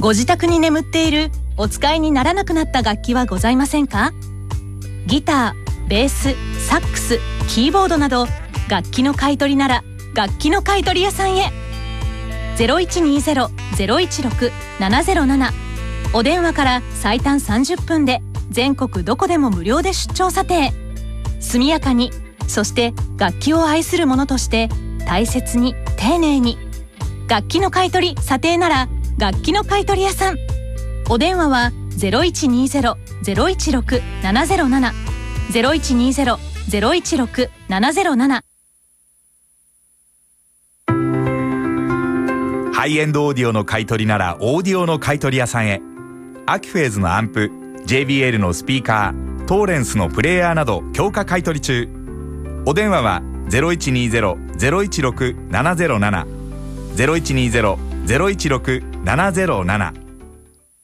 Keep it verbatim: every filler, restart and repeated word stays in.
ご自宅に眠っているお使いにならなくなった楽器はございませんか？ギター、ベース、サックス、キーボードなど楽器の買い取りなら楽器の買い取り屋さんへ。 ゼロいちにゼロ ゼロいちろく ななゼロなな お電話から最短さんじゅっぷんで全国どこでも無料で出張査定。速やかに、そして楽器を愛する者として大切に丁寧に。楽器の買い取り査定なら楽器の買い取り屋さん。お電話は ゼロいちにゼロ ゼロいちろく ななゼロなな ゼロいちにゼロ ゼロいちろく ななゼロなな。 ハイエンドオーディオの買い取りならオーディオの買い取り屋さんへ。アキフェーズのアンプ、 ジェイビーエル のスピーカー、トーレンスのプレイヤーなど強化買い取り中。お電話は ゼロいちにゼロ ゼロいちろく ななゼロなな ゼロいちにゼロ ゼロいちろく ななゼロなな。